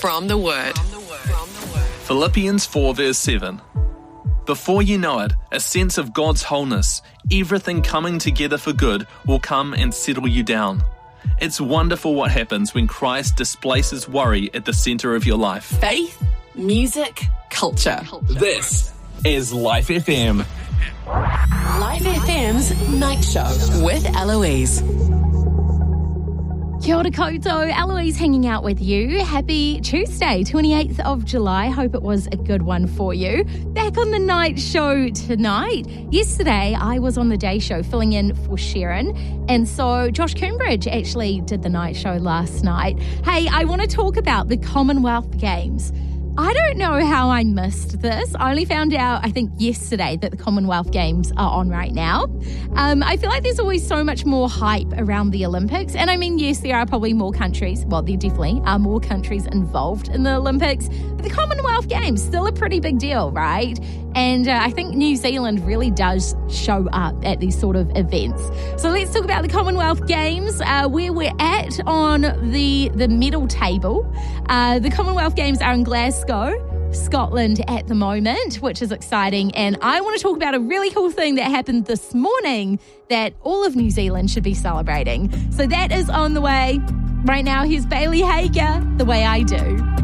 from the Word. Philippians 4 verse 7. Before you know it, a sense of God's wholeness, everything coming together for good, will come and settle you down. It's wonderful what happens when Christ displaces worry at the centre of your life. Faith, music, culture. This is Life FM. Life FM's Night Show with Eloise. Kia ora koutou, Eloise hanging out with you. Happy Tuesday, 28th of July. Hope it was a good one for you. Back on the night show tonight. Yesterday, I was on the day show filling in for Sharon. And so Josh Coombridge actually did the night show last night. Hey, I want to talk about the Commonwealth Games. I don't know how I missed this. I only found out, I think, yesterday that the Commonwealth Games are on right now. I feel like there's always so much more hype around the Olympics. And I mean, yes, there are probably more countries. Well, there definitely are more countries involved in the Olympics. But the Commonwealth Games, still a pretty big deal, right? And I think New Zealand really does show up at these sort of events. So let's talk about the Commonwealth Games, where we're at on the medal table. The Commonwealth Games are in Glasgow, Scotland at the moment, which is exciting. And I want to talk about a really cool thing that happened this morning that all of New Zealand should be celebrating. So that is on the way. Right now, here's Bailey Hager, The Way I Do.